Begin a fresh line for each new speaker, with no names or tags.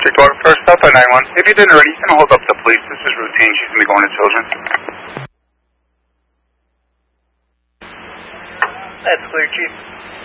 Dog first, Delta 91. If you didn't already, you can hold up the police. This is routine. She's going to be going to children.
That's clear, Chief.